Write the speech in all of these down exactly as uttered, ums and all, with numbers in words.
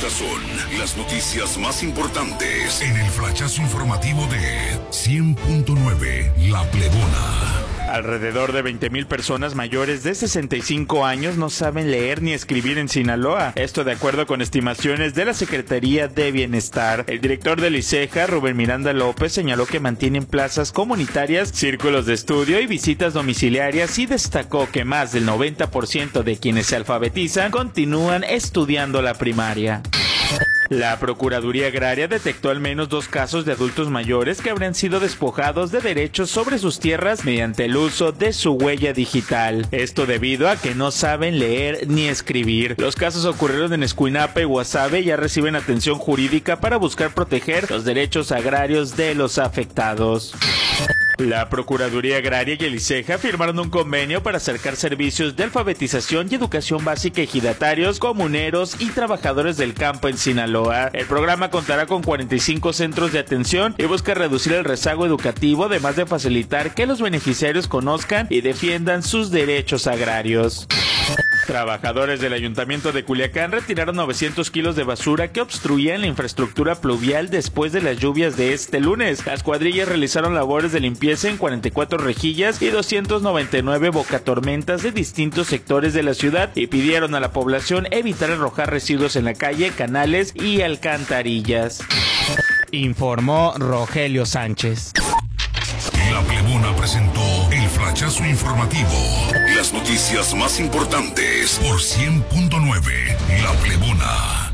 Estas son las noticias más importantes en el flachazo informativo de cien punto nueve La Plebona. Alrededor de veinte mil personas mayores de sesenta y cinco años no saben leer ni escribir en Sinaloa. Esto de acuerdo con estimaciones de la Secretaría de Bienestar. El director del ICEJA, Rubén Miranda López, señaló que mantienen plazas comunitarias, círculos de estudio y visitas domiciliarias y destacó que más del noventa por ciento de quienes se alfabetizan continúan estudiando la primaria. La Procuraduría Agraria detectó al menos dos casos de adultos mayores que habrían sido despojados de derechos sobre sus tierras mediante el uso de su huella digital. Esto debido a que no saben leer ni escribir. Los casos ocurrieron en Escuinapa y Guasave y ya reciben atención jurídica para buscar proteger los derechos agrarios de los afectados. La Procuraduría Agraria y el ICEJA firmaron un convenio para acercar servicios de alfabetización y educación básica a ejidatarios, comuneros y trabajadores del campo en Sinaloa. El programa contará con cuarenta y cinco centros de atención y busca reducir el rezago educativo, además de facilitar que los beneficiarios conozcan y defiendan sus derechos agrarios. Trabajadores del Ayuntamiento de Culiacán retiraron novecientos kilos de basura que obstruían la infraestructura pluvial después de las lluvias de este lunes. Las cuadrillas realizaron labores de limpieza en cuarenta y cuatro rejillas y doscientos noventa y nueve bocatormentas de distintos sectores de la ciudad y pidieron a la población evitar arrojar residuos en la calle, canales y alcantarillas. Informó Rogelio Sánchez. La Plebona presentó el flachazo informativo. Las noticias más importantes por cien punto nueve La Plebona.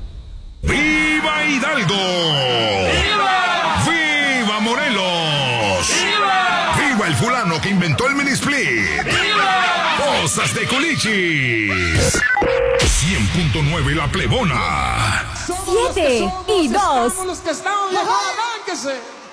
¡Viva Hidalgo! ¡Viva! ¡Viva Morelos! ¡Viva! ¡Viva el fulano que inventó el mini split! ¡Viva! ¡Cosas de Culichis! cien punto nueve La Plebona. Siete y dos. Somos los que estamos, viejo, arránquese.